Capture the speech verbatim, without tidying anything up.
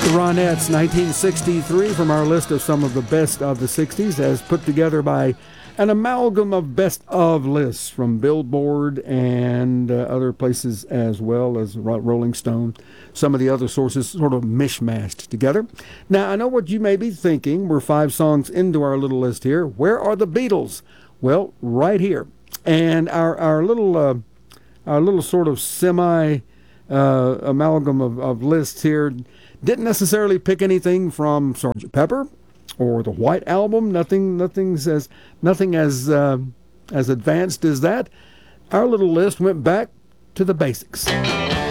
The Ronettes, nineteen sixty-three, from our list of some of the best of the sixties, as put together by an amalgam of best of lists from Billboard and uh, other places, as well as Rolling Stone. Some of the other sources sort of mishmashed together. Now, I know what you may be thinking. We're five songs into our little list here. Where are the Beatles? Well, right here. And our our little uh, our little sort of semi uh, amalgam of, of lists here didn't necessarily pick anything from Sergeant Pepper or the White Album. Nothing, nothing says, nothing as uh, as advanced as that. Our little list went back to the basics.